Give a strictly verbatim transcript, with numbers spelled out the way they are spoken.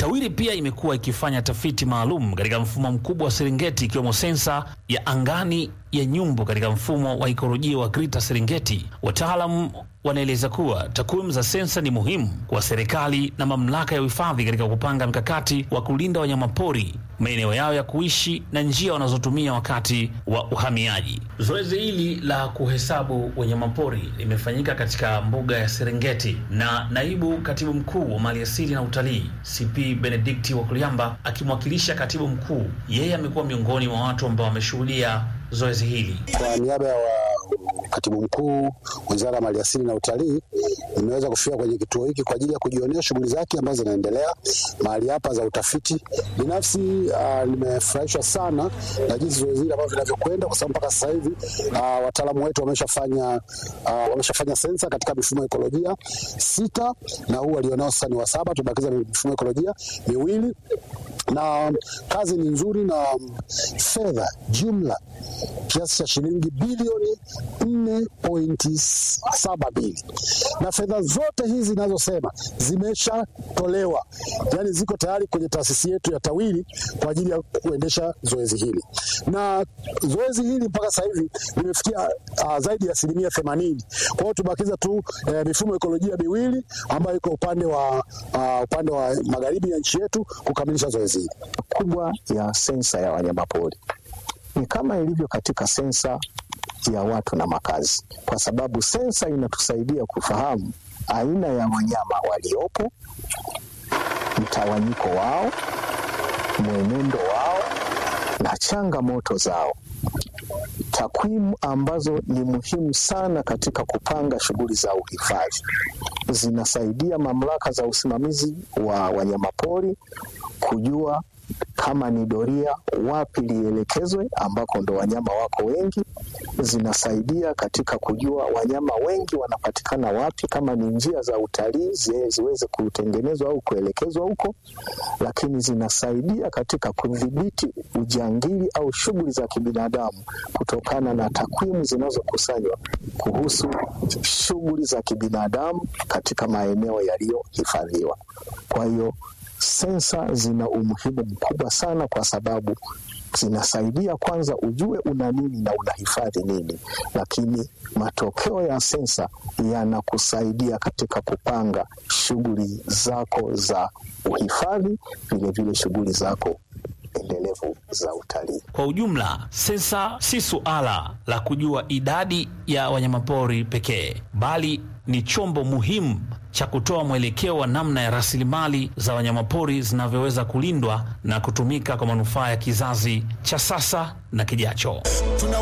TAWIRI pia imekuwa ikifanya tafiti maalum katika mfumo mkubwa wa Serengeti, ikiwemo sensa ya angani ya nyumbu katika mfumo wa ikolojia wa Greater Serengeti. Wataalamu wanaeleza kuwa takwimu za sensa ni muhimu kwa serikali na mamlaka ya uhifadhi katika kupanga mikakati wa kulinda wanyamapori, maeneo yao ya kuishi na njia wanazotumia wakati wa uhamiaji. Zoezi hili la kuhesabu wanyamapori limefanyika katika mbuga ya Serengeti, na naibu katibu mkuu wa maliasili na utalii C P Benedict Wakuliamba akimwakilisha katibu mkuu, yeye amekuwa miongoni mwa watu ambao wameshuhudia zoezi hili. Kwa niaba ya katibu mkuu Wizara ya Maliasili na Utalii, nimeweza kufika kwenye kituo hiki kwa ajili ya kujionea shughuli zake ambazo zinaendelea mahali hapa za utafiti. Binafsi uh, nimefurahishwa sana na jinsi zoezi hili ambavyo linavyokwenda, kwa sababu mpaka sasa hivi uh, wataalamu wetu wameshafanya uh, wameshafanya sensa katika mifumo ya ekolojia sita, na huu walionao sasa ni wa saba. Tubakiza mifumo ya ekolojia miwili, na kazi ni nzuri, na fedha jumla kiasi cha shilingi bilioni nne nukta saba mbili, na fedha zote hizi ninazosema zimeshatolewa, yani ziko tayari kwenye taasisi yetu ya TAWIRI kwa ajili ya kuendesha zoezi hili. Na zoezi hili mpaka sasa hivi limefikia uh, zaidi ya asilimia themanini. Kwa hiyo tubakiza tu eh, mifumo ekolojia miwili ambayo iko upande wa uh, upande wa magharibi ya nchi yetu kukamilisha zoezi hili kubwa ya sensa ya wanyamapori. Ni kama ilivyo katika sensa ya watu na makazi, kwa sababu sensa inatusaidia kufahamu aina ya wanyama waliopo, mtawanyiko wao, mwenendo wao na changamoto zao. Takwimu ambazo ni muhimu sana katika kupanga shughuli za uhifadhi. Zinasaidia mamlaka za usimamizi wa wanyamapori kujua kama ni doria wapi lielekezwe ambako ndo wanyama wako wengi. Zinasaidia katika kujua wanyama wengi wanapatikana wapi, kama ni njia za utalii ziweze kutengenezwa au kuelekezwa huko. Lakini zinasaidia katika kudhibiti ujangili au shughuli za kibinadamu kutokana na takwimu zinazokusanywa kuhusu shughuli za kibinadamu katika maeneo yaliyohifadhiwa. Kwa hiyo sensa zina umuhimu mkubwa sana, kwa sababu zinasaidia kwanza ujue una nini na unahifadhi nini, lakini matokeo ya sensa yanakusaidia katika kupanga shughuli zako za uhifadhi, vile vile shughuli zako endelevu za utalii. Kwa ujumla, sensa si suala la kujua idadi ya wanyamapori pekee, bali ni chombo muhimu cha kutoa mwelekeo wa namna ya rasilimali za wanyamapori zinavyoweza kulindwa na kutumika kwa manufaa ya kizazi cha sasa na kijacho.